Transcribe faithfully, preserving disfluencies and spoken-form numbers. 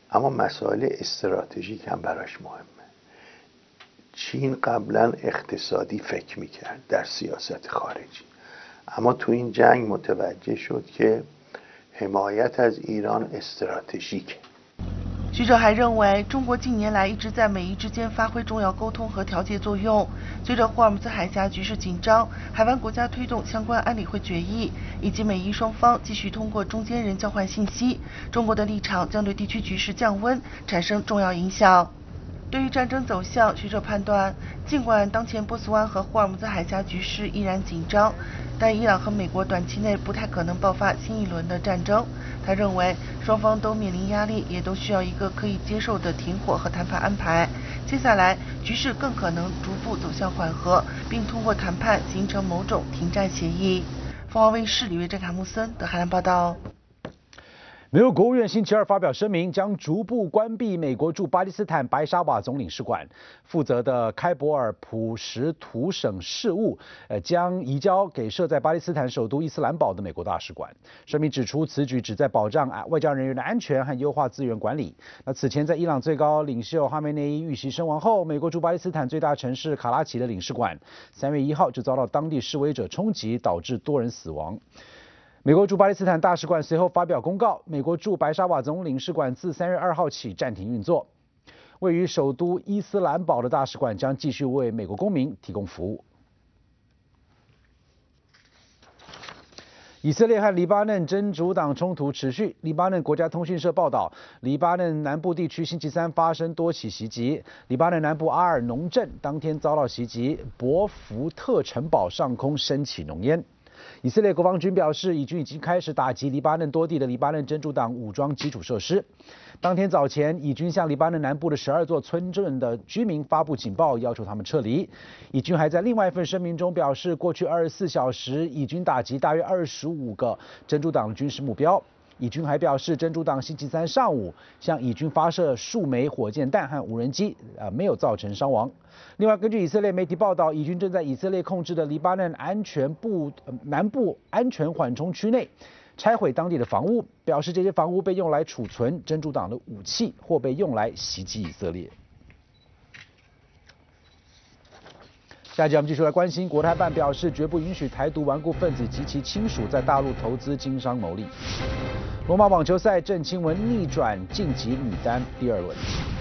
اما مسائل استراتژیک هم براش مهمه. چین قبلا اقتصادی فکر میکرد در سیاست خارجی، اما تو این جنگ متوجه شد که حمایت از ایران استراتژیک。 学者还认为，中国近年来一直在美伊之间发挥重要沟通和调节作用。随着霍尔木兹海峡局势紧张，海湾国家推动相关安理会决议，以及美伊双方继续通过中间人交换信息，中国的立场将对地区局势降温产生重要影响。对于战争走向，学者判断，尽管当前波斯湾和霍尔木兹海峡局势依然紧张，但伊朗和美国短期内不太可能爆发新一轮的战争。他认为，双方都面临压力，也都需要一个可以接受的停火和谈判安排。接下来，局势更可能逐步走向缓和，并通过谈判形成某种停战协议。凤凰卫视李维珍、卡穆森的海南报道。 美国国务院星期二发表声明，将逐步关闭美国驻巴基斯坦白沙瓦总领事馆，负责的开伯尔普什图省事务，呃，将移交给设在巴基斯坦首都伊斯兰堡的美国大使馆。声明指出，此举旨在保障外交人员的安全和优化资源管理。那此前，在伊朗最高领袖哈梅内伊遇袭身亡后，美国驻巴基斯坦最大城市卡拉奇的领事馆，三月一号就遭到当地示威者冲击，导致多人死亡。美国驻巴基斯坦大使馆随后发表公告，美国驻白沙瓦总领事馆自三月二号起暂停运作。位于首都伊斯兰堡的大使馆将继续为美国公民提供服务。以色列和黎巴嫩真主党冲突持续。黎巴嫩国家通讯社报道，黎巴嫩南部地区星期三发生多起袭击。黎巴嫩南部阿尔农镇当天遭到袭击，博福特城堡上空升起浓烟。以色列国防军表示，以军已经开始打击黎巴嫩多地的黎巴嫩真主党武装基础设施。当天早前，以军向黎巴嫩南部的十二座村镇的居民发布警报，要求他们撤离。以军还在另外一份声明中表示，过去二十四小时，以军打击大约二十五个真主党军事目标。以军还表示，真主党星期三上午向以军发射数枚火箭弹和无人机，呃，没有造成伤亡。另外，根据以色列媒体报道，以军正在以色列控制的黎巴嫩安全部、呃、南部安全缓冲区内拆毁当地的房屋，表示这些房屋被用来储存真主党的武器，或被用来袭击以色列。下一集我们继续来关心，国台办表示绝不允许台独顽固分子及其亲属在大陆投资经商牟利。罗马网球赛郑钦文逆转晋级女单第二轮。